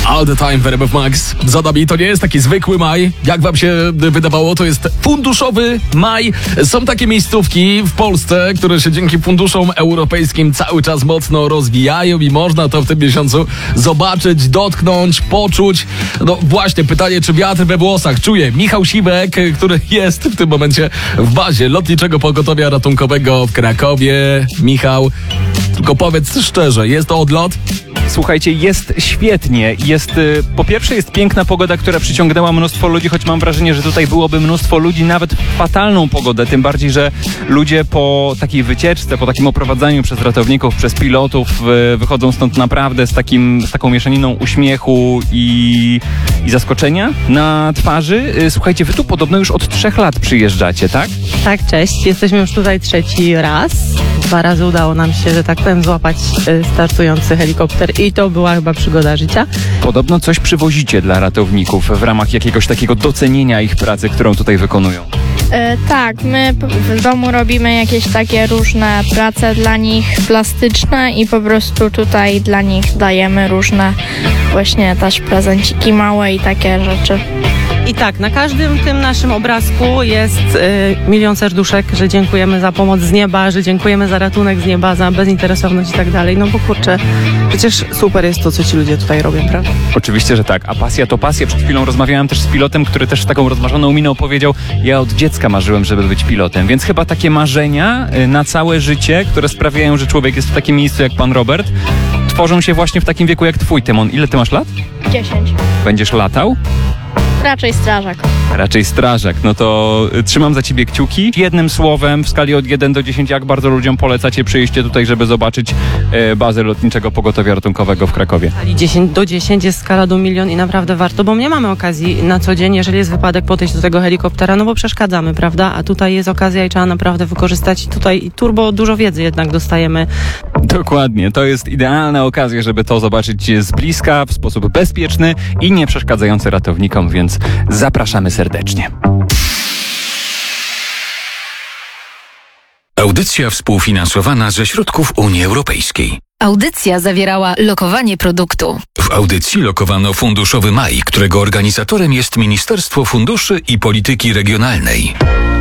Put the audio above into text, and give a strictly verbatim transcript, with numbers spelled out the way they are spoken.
All the time w R M F Max. Za nami to nie jest taki zwykły maj. Jak wam się wydawało, to jest funduszowy maj. Są takie miejscówki w Polsce, które się dzięki funduszom europejskim cały czas mocno rozwijają i można to w tym miesiącu zobaczyć, dotknąć, poczuć. No właśnie, pytanie, czy wiatr we włosach czuje Michał Siwek, który jest w tym momencie w bazie Lotniczego Pogotowia Ratunkowego w Krakowie. Michał, tylko powiedz szczerze, jest to odlot? Słuchajcie, jest świetnie. Jest, y, po pierwsze jest piękna pogoda, która przyciągnęła mnóstwo ludzi, choć mam wrażenie, że tutaj byłoby mnóstwo ludzi nawet w fatalną pogodę, tym bardziej, że ludzie po takiej wycieczce, po takim oprowadzaniu przez ratowników, przez pilotów y, wychodzą stąd naprawdę z, takim, z taką mieszaniną uśmiechu i, i zaskoczenia na twarzy. Y, słuchajcie, wy tu podobno już od trzech lat przyjeżdżacie, tak? Tak, cześć. Jesteśmy już tutaj trzeci raz. Dwa razy udało nam się, że tak powiem, złapać y, startujący helikopter i to była chyba przygoda życia. Podobno coś przywozicie dla ratowników w ramach jakiegoś takiego docenienia ich pracy, którą tutaj wykonują. E, tak, my p- w domu robimy jakieś takie różne prace dla nich plastyczne i po prostu tutaj dla nich dajemy różne właśnie też prezenciki małe i takie rzeczy. I tak, na każdym tym naszym obrazku jest y, milion serduszek, że dziękujemy za pomoc z nieba, że dziękujemy za ratunek z nieba, za bezinteresowność i tak dalej. No bo kurczę, przecież super jest to, co ci ludzie tutaj robią, prawda? Oczywiście, że tak. A pasja to pasja. Przed chwilą rozmawiałem też z pilotem, który też taką rozmarzoną miną powiedział: ja od dziecka marzyłem, żeby być pilotem. Więc chyba takie marzenia y, na całe życie, które sprawiają, że człowiek jest w takim miejscu jak pan Robert, tworzą się właśnie w takim wieku jak twój, Tymon. Ile ty masz lat? dziesięć. Będziesz latał? Raczej strażak. Raczej strażak. No to y, trzymam za ciebie kciuki. Jednym słowem, w skali od jeden do dziesięciu, jak bardzo ludziom polecacie przyjście tutaj, żeby zobaczyć y, bazę Lotniczego Pogotowia Ratunkowego w Krakowie? dziesięć do dziesięciu jest skala do milion i naprawdę warto, bo nie mamy okazji na co dzień, jeżeli jest wypadek, podejść do tego helikoptera, no bo przeszkadzamy, prawda? A tutaj jest okazja i trzeba naprawdę wykorzystać. Tutaj turbo dużo wiedzy jednak dostajemy. Dokładnie. To jest idealna okazja, żeby to zobaczyć z bliska, w sposób bezpieczny i nie przeszkadzający ratownikom, więc zapraszamy serdecznie. Audycja współfinansowana ze środków Unii Europejskiej. Audycja zawierała lokowanie produktu. W audycji lokowano Funduszowy Maj, którego organizatorem jest Ministerstwo Funduszy i Polityki Regionalnej.